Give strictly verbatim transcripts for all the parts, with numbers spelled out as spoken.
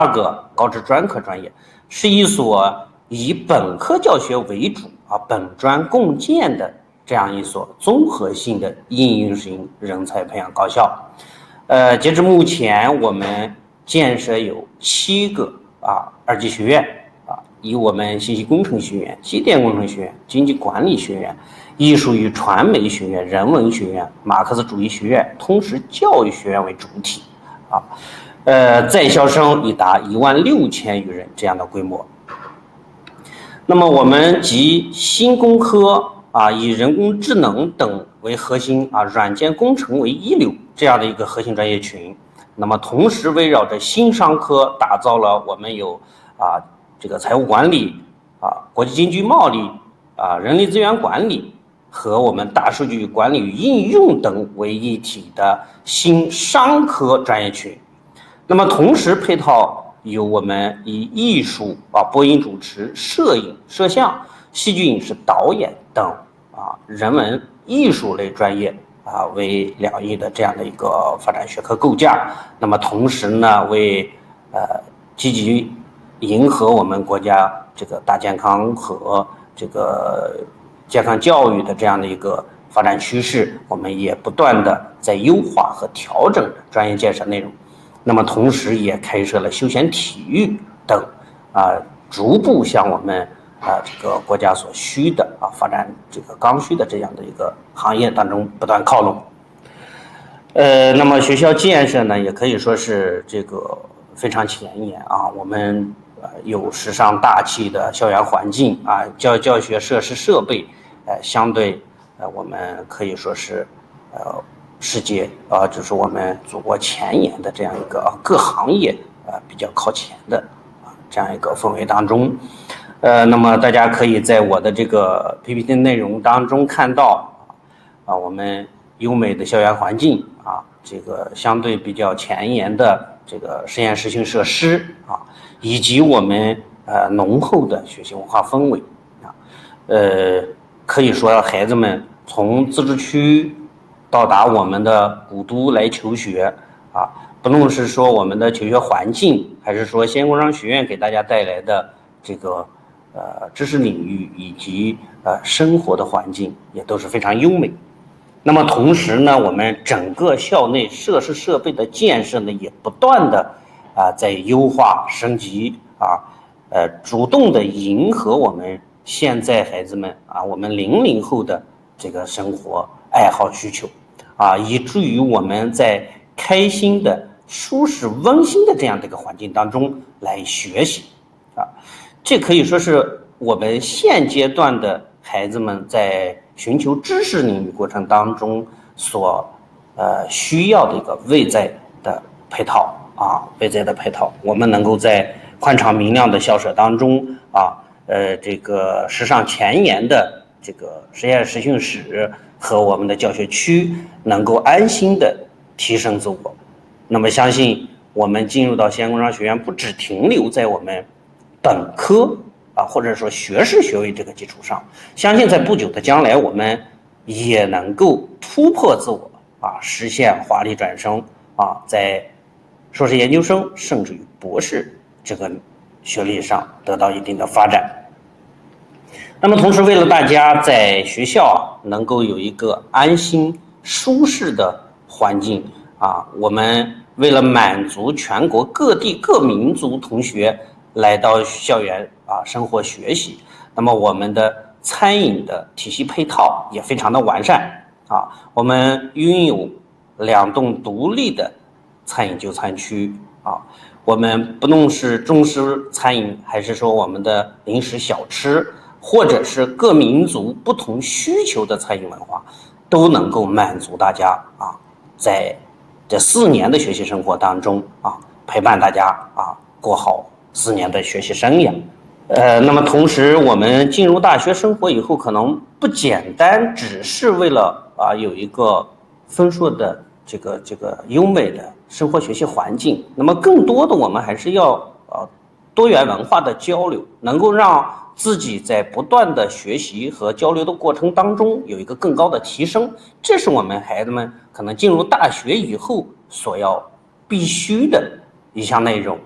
二个高职专科专业，是一所以本科教学为主啊，本专共建的这样一所综合性的应用型人才培养高校。呃，截至目前，我们建设有七个啊二级学院啊，以我们信息工程学院、机电工程学院、经济管理学院、艺术与传媒学院、人文学院、马克思主义学院、通识教育学院为主体啊。呃，在校生已达一万六千余人这样的规模。那么我们集新工科啊，以人工智能等为核心啊，软件工程为一流这样的一个核心专业群。那么同时围绕着新商科，打造了我们有啊这个财务管理啊、国际经济贸易啊、人力资源管理和我们大数据管理与应用等为一体的新商科专业群。那么同时配套有我们以艺术啊、播音主持、摄影、摄像、戏剧影视导演等啊人文艺术类专业啊为两翼的这样的一个发展学科构架。那么同时呢，为呃积极迎合我们国家这个大健康和这个健康教育的这样的一个发展趋势，我们也不断的在优化和调整专业建设内容。那么同时也开设了休闲体育等啊，逐步向我们啊这个国家所需的啊发展这个刚需的这样的一个行业当中不断靠拢。呃，那么学校建设呢，也可以说是这个非常前沿啊，我们呃有时尚大气的校园环境啊，教教学设施设备，呃，相对呃我们可以说是呃。世界啊，就是我们祖国前沿的这样一个各行业啊比较靠前的啊这样一个氛围当中，呃，那么大家可以在我的这个 P P T 内容当中看到啊，我们优美的校园环境啊，这个相对比较前沿的这个实验室性设施啊，以及我们呃浓厚的学习文化氛围啊，呃，可以说孩子们从自治区到达我们的古都来求学啊，不论是说我们的求学环境，还是说西安工商学院给大家带来的这个呃知识领域以及呃生活的环境，也都是非常优美。那么同时呢，我们整个校内设施设备的建设呢，也不断的啊在优化升级啊，呃主动的迎合我们现在孩子们啊，我们零零后的这个生活爱好需求。啊，以至于我们在开心的、舒适、温馨的这样的一个环境当中来学习，啊，这可以说是我们现阶段的孩子们在寻求知识领域过程当中所呃需要的一个外在的配套啊，外在的配套，我们能够在宽敞明亮的校舍当中啊，呃，这个时尚前沿的这个实验实训室和我们的教学区能够安心的提升自我。那么相信我们进入到西安工商学院，不只停留在我们本科啊，或者说学士学位这个基础上，相信在不久的将来，我们也能够突破自我啊，实现华丽转身啊，在硕士研究生甚至于博士这个学历上得到一定的发展。那么同时，为了大家在学校能够有一个安心舒适的环境啊，我们为了满足全国各地各民族同学来到校园啊生活学习，那么我们的餐饮的体系配套也非常的完善啊，我们拥有两栋独立的餐饮就餐区啊，我们不论是中式餐饮，还是说我们的零食小吃，或者是各民族不同需求的餐饮文化，都能够满足大家啊，在这四年的学习生活当中啊，陪伴大家啊过好四年的学习生涯。呃，那么同时我们进入大学生活以后，可能不简单只是为了啊有一个丰硕的这个这个优美的生活学习环境，那么更多的我们还是要呃多元文化的交流，能够让自己在不断的学习和交流的过程当中有一个更高的提升，这是我们孩子们可能进入大学以后所要必须的一项内容。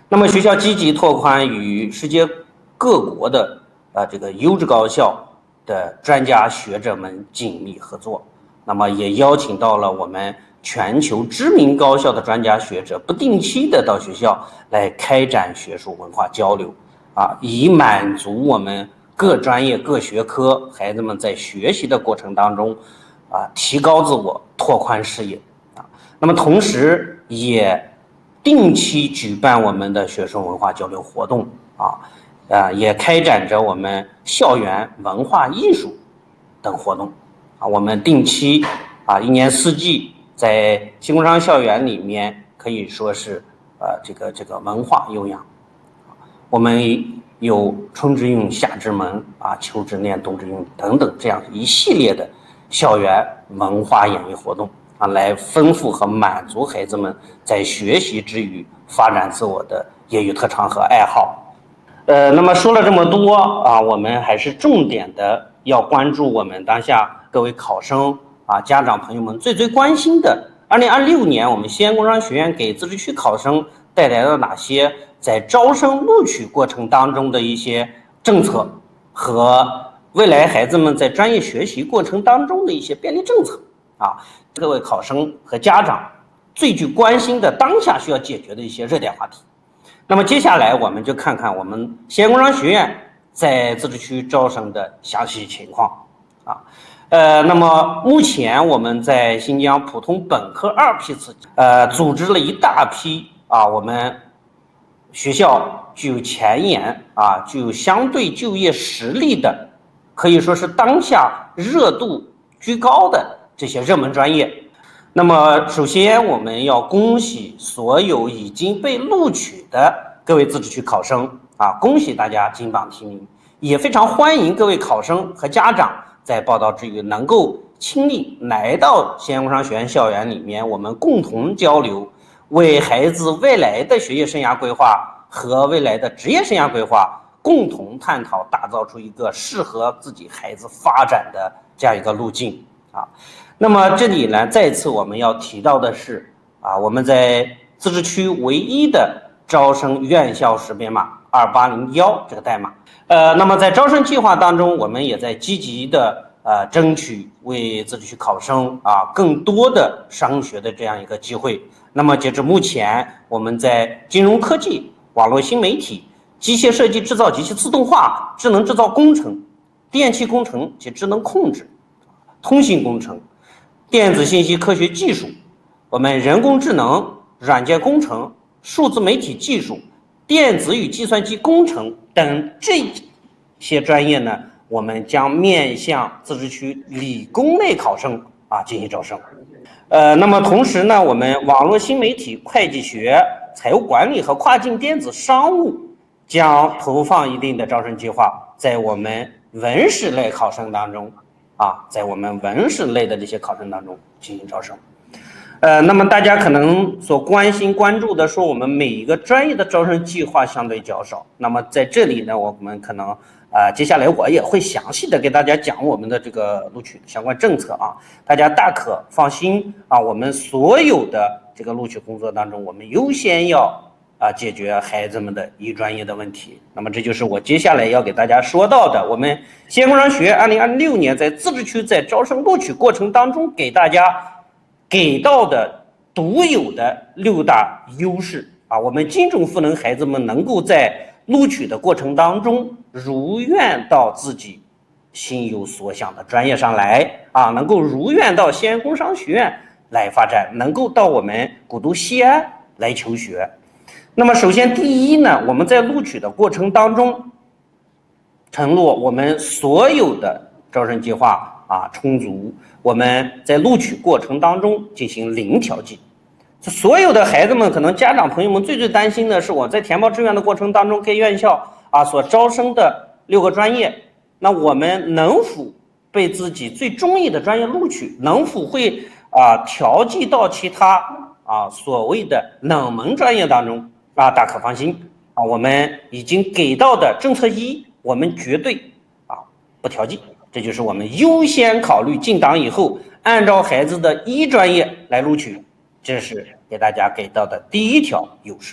那么学校积极拓宽与世界各国的啊这个优质高校的专家学者们紧密合作，那么也邀请到了我们全球知名高校的专家学者不定期的到学校来开展学术文化交流啊，以满足我们各专业各学科孩子们在学习的过程当中啊提高自我、拓宽视野啊。那么同时也定期举办我们的学术文化交流活动啊，呃，也开展着我们校园文化艺术等活动啊。我们定期啊一年四季在新工商校园里面可以说是呃这个这个文化悠扬。我们有春之韵、夏之门啊、秋之念、冬之韵等等这样一系列的校园文化演绎活动啊，来丰富和满足孩子们在学习之余发展自我的业余特长和爱好。呃，那么说了这么多啊，我们还是重点的要关注我们当下各位考生啊、家长朋友们最最关心的，二零二六年我们西安工商学院给自治区考生带来了哪些在招生录取过程当中的一些政策和未来孩子们在专业学习过程当中的一些便利政策啊，各位考生和家长最具关心的当下需要解决的一些热点话题。那么接下来我们就看看我们西安工商学院在自治区招生的详细情况啊。呃，那么目前我们在新疆普通本科二批次，呃，组织了一大批啊，我们学校具有前沿啊，具有相对就业实力的，可以说是当下热度居高的这些热门专业。那么首先我们要恭喜所有已经被录取的各位自治区考生啊，恭喜大家金榜题名，也非常欢迎各位考生和家长在报到之余能够亲历来到西安工商学院校园里面，我们共同交流，为孩子未来的学业生涯规划和未来的职业生涯规划共同探讨，打造出一个适合自己孩子发展的这样一个路径啊。那么这里呢，再次我们要提到的是啊，我们在自治区唯一的招生院校识别码二八零一这个代码。呃，那么在招生计划当中，我们也在积极的呃争取为自治区考生啊更多的升学的这样一个机会。那么截至目前，我们在金融科技、网络新媒体、机械设计制造、机器自动化、智能制造工程、电气工程及智能控制、通信工程、电子信息科学技术、我们人工智能、软件工程、数字媒体技术、电子与计算机工程等这些专业呢，我们将面向自治区理工类考生啊进行招生。呃，那么同时呢，我们网络新媒体、会计学、财务管理和跨境电子商务将投放一定的招生计划，在我们文史类考生当中啊，在我们文史类的这些考生当中进行招生。呃，那么大家可能所关心关注的说，我们每一个专业的招生计划相对较少。那么在这里呢，我们可能啊、呃，接下来我也会详细的给大家讲我们的这个录取相关政策啊，大家大可放心啊。我们所有的这个录取工作当中，我们优先要啊解决孩子们的一专业的问题。那么这就是我接下来要给大家说到的，我们西安工商学院二零二六年在自治区在招生录取过程当中给大家给到的独有的六大优势啊，我们精准赋能孩子们能够在录取的过程当中如愿到自己心有所想的专业上来啊，能够如愿到西安工商学院来发展，能够到我们古都西安来求学。那么首先第一呢，我们在录取的过程当中承诺我们所有的招生计划啊充足，我们在录取过程当中进行零调剂。所有的孩子们可能家长朋友们最最担心的是，我在填报志愿的过程当中给院校啊所招生的六个专业，那我们能否被自己最中意的专业录取，能否会啊调剂到其他啊所谓的冷门专业当中啊？大可放心啊，我们已经给到的政策一，我们绝对啊不调剂。这就是我们优先考虑进档以后按照孩子的一专业来录取，这是给大家给到的第一条优势。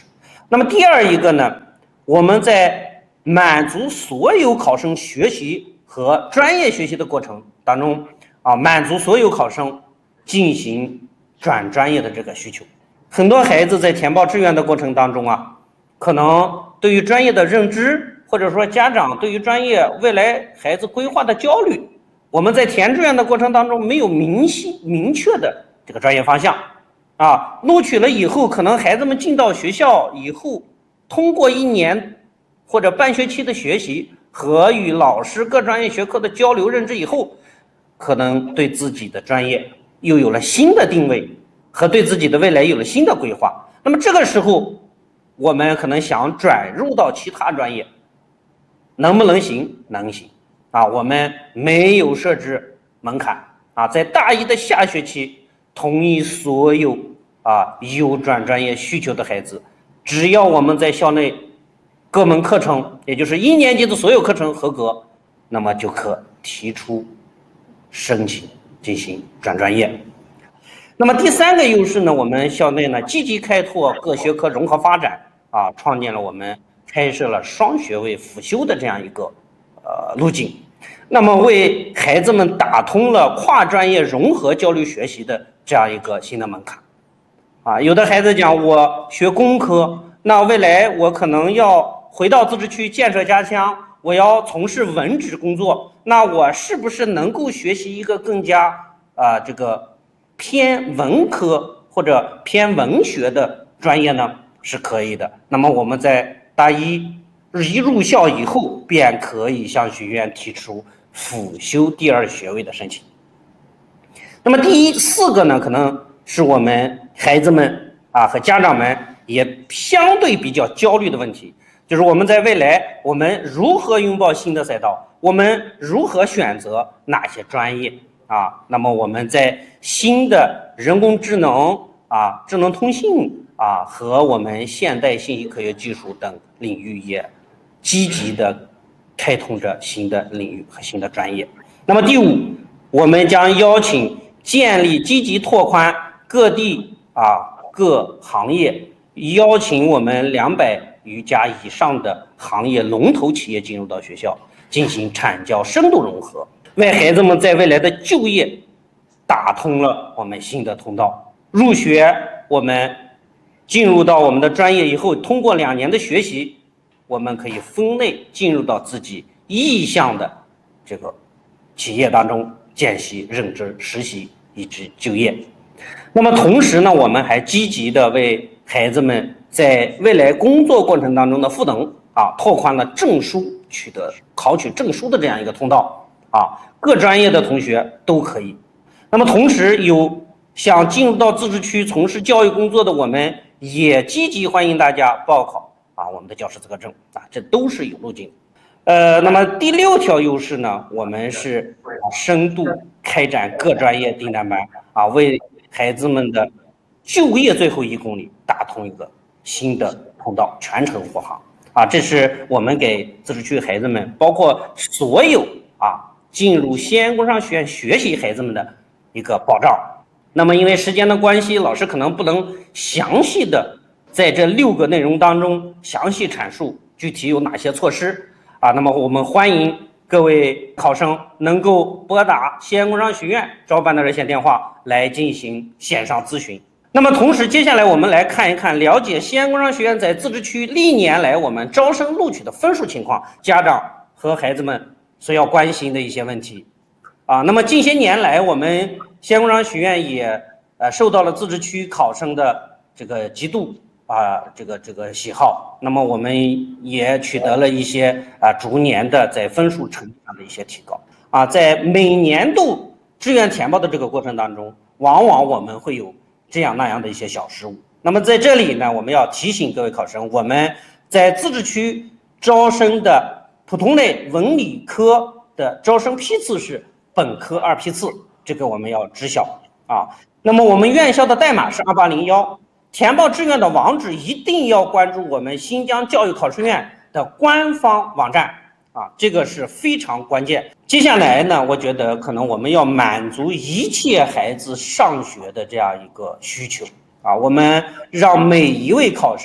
那么第二一个呢，我们在满足所有考生学习和专业学习的过程当中啊，满足所有考生进行转专业的这个需求。很多孩子在填报志愿的过程当中啊，可能对于专业的认知，或者说家长对于专业未来孩子规划的焦虑，我们在填志愿的过程当中没有明晰明确的这个专业方向啊，录取了以后，可能孩子们进到学校以后，通过一年或者半学期的学习和与老师各专业学科的交流认知以后，可能对自己的专业又有了新的定位，和对自己的未来有了新的规划。那么这个时候，我们可能想转入到其他专业，能不能行？能行啊！我们没有设置门槛啊，在大一的下学期，同意所有啊有转专业需求的孩子，只要我们在校内各门课程，也就是一年级的所有课程合格，那么就可提出申请进行转专业。那么第三个优势呢，我们校内呢积极开拓各学科融合发展啊，创建了我们开设了双学位辅修的这样一个呃路径，那么为孩子们打通了跨专业融合交流学习的这样一个新的门槛啊。有的孩子讲，我学工科，那未来我可能要回到自治区建设家乡，我要从事文职工作，那我是不是能够学习一个更加啊、呃、这个偏文科或者偏文学的专业呢？是可以的。那么我们在大一一入校以后，便可以向学院提出辅修第二学位的申请。那么第一四个呢，可能是我们孩子们啊和家长们也相对比较焦虑的问题，就是我们在未来我们如何拥抱新的赛道，我们如何选择哪些专业啊？那么我们在新的人工智能啊、智能通信啊和我们现代信息科学技术等领域也积极的开通着新的领域和新的专业。那么第五，我们将邀请建立积极拓宽各地啊各行业，邀请我们两百余家以上的行业龙头企业进入到学校，进行产教深度融合，为孩子们在未来的就业打通了我们新的通道。入学，我们进入到我们的专业以后，通过两年的学习，我们可以分类进入到自己意向的这个企业当中见习、任职、实习以及就业。那么同时呢，我们还积极的为孩子们在未来工作过程当中的赋能啊，拓宽了证书取得考取证书的这样一个通道啊，各专业的同学都可以。那么同时有想进入到自治区从事教育工作的，我们也积极欢迎大家报考啊我们的教师资格证啊，这都是有路径。呃，那么第六条优势呢，我们是深度开展各专业订单班啊，为孩子们的就业最后一公里打通一个新的通道，全程护航啊，这是我们给自治区孩子们，包括所有啊进入西安工商学院学习孩子们的一个保障。那么因为时间的关系，老师可能不能详细的在这六个内容当中详细阐述具体有哪些措施啊。那么我们欢迎各位考生能够拨打西安工商学院招办的热线电话来进行线上咨询。那么同时，接下来我们来看一看，了解西安工商学院在自治区历年来我们招生录取的分数情况，家长和孩子们所要关心的一些问题啊。那么近些年来，我们西安工商学院也呃受到了自治区考生的这个极度啊这个这个喜好，那么我们也取得了一些啊逐年的在分数成绩上的一些提高啊。在每年度志愿填报的这个过程当中，往往我们会有这样那样的一些小失误。那么在这里呢，我们要提醒各位考生，我们在自治区招生的普通类文理科的招生批次是本科二批次，这个我们要知晓啊。那么我们院校的代码是二八零一，填报志愿的网址一定要关注我们新疆教育考试院的官方网站啊，这个是非常关键。接下来呢，我觉得可能我们要满足一切孩子上学的这样一个需求啊，我们让每一位考生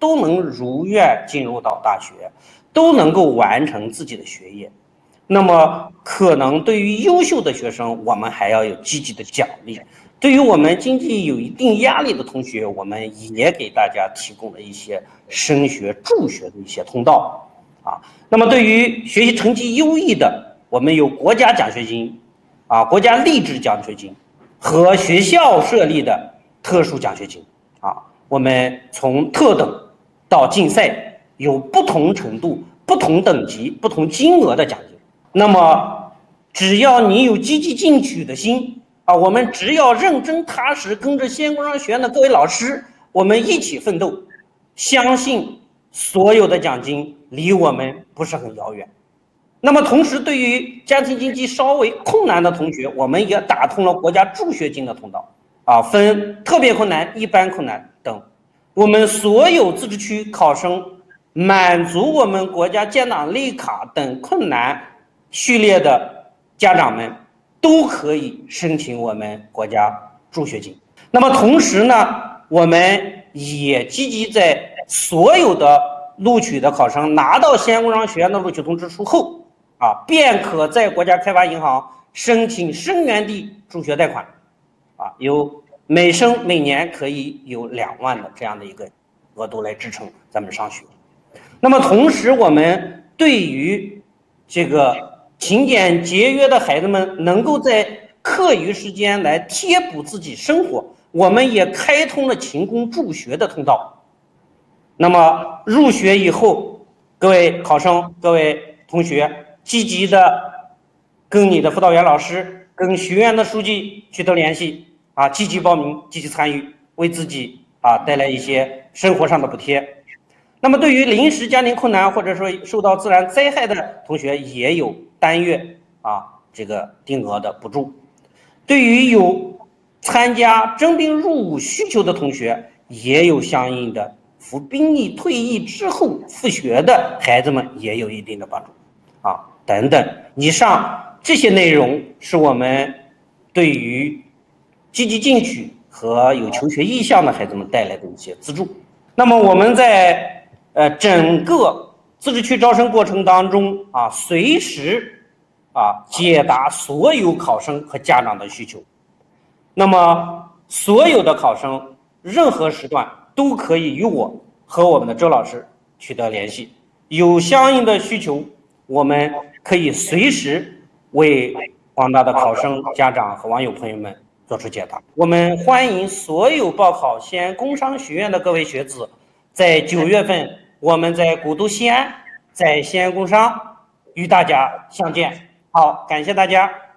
都能如愿进入到大学，都能够完成自己的学业。那么可能对于优秀的学生，我们还要有积极的奖励。对于我们经济有一定压力的同学，我们也给大家提供了一些升学助学的一些通道啊。那么对于学习成绩优异的，我们有国家奖学金啊，国家励志奖学金和学校设立的特殊奖学金啊。我们从特等到竞赛有不同程度、不同等级、不同金额的奖金。那么只要你有积极进取的心啊，我们只要认真踏实跟着先工商学院的各位老师，我们一起奋斗，相信所有的奖金离我们不是很遥远。那么同时，对于家庭经济稍微困难的同学，我们也打通了国家助学金的通道啊，分特别困难、一般困难等。我们所有自治区考生满足我们国家建档立卡等困难序列的家长们都可以申请我们国家助学金。那么同时呢，我们也积极在所有的录取的考生拿到西安工商学院的录取通知书后啊，便可在国家开发银行申请生源地助学贷款啊，有每生每年可以有两万的这样的一个额度来支撑咱们上学。那么同时，我们对于这个勤俭节约的孩子们能够在课余时间来贴补自己生活，我们也开通了勤工助学的通道。那么入学以后，各位考生、各位同学，积极的跟你的辅导员老师、跟学院的书记取得联系啊，积极报名、积极参与，为自己啊带来一些生活上的补贴。那么对于临时家庭困难或者说受到自然灾害的同学，也有单月啊这个定额的补助。对于有参加征兵入伍需求的同学，也有相应的服兵役退役之后复学的孩子们也有一定的帮助啊等等。以上这些内容是我们对于积极进取和有求学意向的孩子们带来的一些资助。那么我们在呃，整个自治区招生过程当中啊，随时啊解答所有考生和家长的需求。那么所有的考生任何时段都可以与我和我们的周老师取得联系，有相应的需求，我们可以随时为广大的考生、家长和网友朋友们做出解答。我们欢迎所有报考西安工商学院的各位学子，在九月份。我们在古都西安，在西安工商与大家相见。好，感谢大家。